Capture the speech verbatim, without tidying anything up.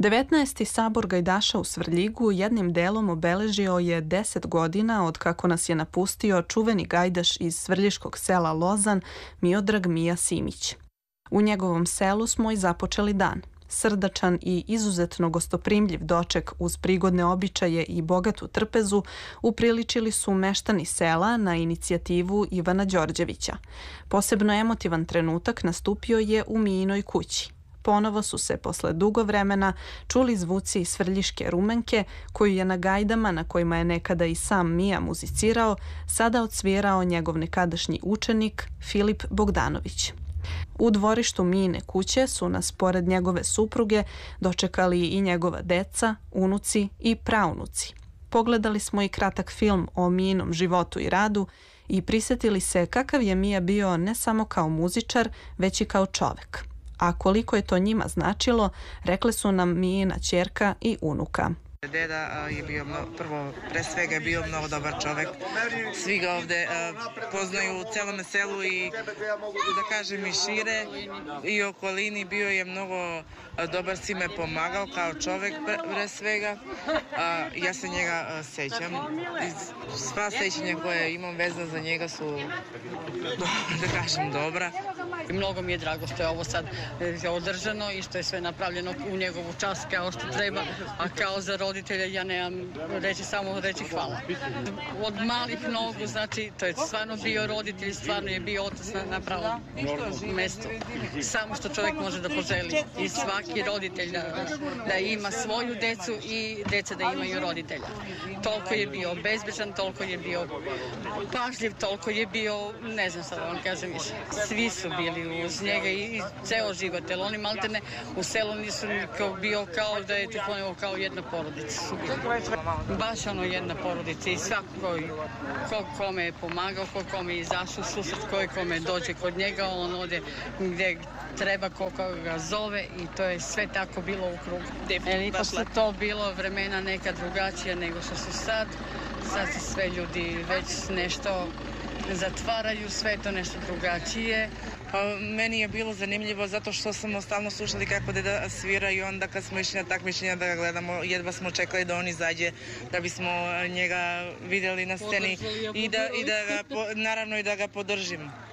devetnaesti. sabor gajdaša u Svrljigu jednim delom obeležio je deset godina od kako nas je napustio čuveni gajdaš iz svrljiškog sela Lozan Miodrag Mija Simić. U njegovom selu smo i započeli dan. Srdačan i izuzetno gostoprimljiv doček uz prigodne običaje i bogatu trpezu upriličili su meštani sela na inicijativu Ivana Đorđevića. Posebno emotivan trenutak nastupio je u Mijinoj kući. Ponovo su se posle dugo vremena čuli zvuci svrljiške rumenke koju je na gajdama na kojima je nekada i sam Mija muzicirao sada odsvirao njegov nekadašnji učenik Filip Bogdanović. U dvorištu Mijine kuće su nas pored njegove supruge dočekali i njegova deca, unuci i praunuci. Pogledali smo i kratak film o Mijinom životu i radu i prisetili se kakav je Mija bio ne samo kao muzičar, već i kao čovek. A koliko je to njima značilo, rekle su nam Mijina ćerka i unuka. Deda je bio prvo, pre svega je bio mnogo dobar čovek. Svi ga ovde poznaju u celom selu i da kažem i šire i okolini. Bio je mnogo dobar, si me pomagao kao čovek pre svega. Ja se njega sećam. Sva sećanja koje imam vezana za njega su, da kažem, dobra. Mnogo mi je drago što je ovo sad održano i što je sve napravljeno u njegovu čast kao što treba, a kao za roditelja ja nemam reći, samo reći hvala. Od malih nogu, znači, to je stvarno bio roditelj, stvarno je bio otac na, na pravom mestu. Samo što čovjek može da poželi. I svaki roditelj da, da ima svoju decu i deca da imaju roditelja. Toliko je bio bezbrižan, toliko je bio pažljiv, toliko je bio, ne znam šta da vam kažem više. Svi su bili uz njega i, i ceo život, jer oni maltene u selu nisu kao bio kao da je Tihonevo kao jedna porodica. Baš ono jedna porodica i svako ko kome je pomagao, ko kome je izašao susret, ko kome dođe kod njega, on ode gde treba, ko ga zove i to je sve tako bilo u krugu. E, ipak su to bilo vremena neka drugačija nego što su sad. Sad se sve ljudi već nešto zatvaraju, sve to nešto drugačije. Meni je bilo zanimljivo zato što smo stalno slušali kako deda svira i onda kad smo išli na takmičenja da ga gledamo, jedva smo čekali da on izađe da bismo njega vidjeli na sceni i da, i da ga, naravno i da ga podržimo.